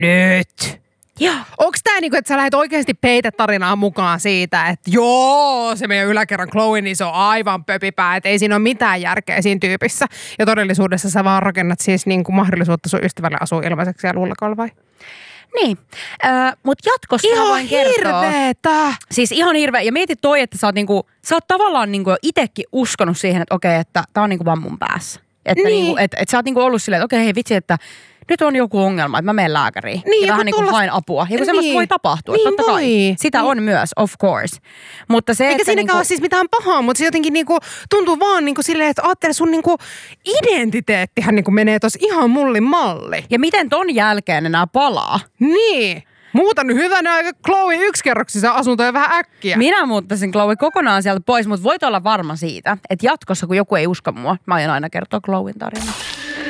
nyt. Onko tää niinku, että sä lähdet oikeasti peitetarinaan mukaan siitä, että joo, se meidän yläkerran Chloe, niin se on aivan pöpipää, että ei siinä ole mitään järkeä siinä tyypissä. Ja todellisuudessa sä vaan rakennat siis niinku mahdollisuutta sun ystävälle asua ilmaiseksi siellä Ullakalla vai? Niin, mutta jatkossa ihan voin kertoa. Hirveetä. Siis ihan hirveä. Ja mietit toi, että sä oot tavallaan niinku itekin uskonut siihen, että okei, että tää on niinku vaan mun päässä. Että niin. niinku, et sä oot niinku ollut silleen, että okei, hei vitsi, että nyt on joku ongelma, että mä menen lääkäriin. Niin, ja vähän niinku haen apua. Ja kun semmoista voi tapahtua, niin totta kai. Sitä on myös, of course. Mutta se, eikä siinäkään ole siis mitään pahaa, mutta se jotenkin niinku tuntuu vaan niinku silleen, että ajattele sun niinku identiteettihän niinku menee tossa ihan mullin malli. Ja miten ton jälkeen enää palaa? Niin. Muuta nyt hyvänä aika Chloe yksikerroksisen asuntoja vähän äkkiä. Minä muuttaisin Chloe kokonaan sieltä pois, mutta voit olla varma siitä, että jatkossa kun joku ei usko mua, mä aion aina kertoa Chloen tarinaa.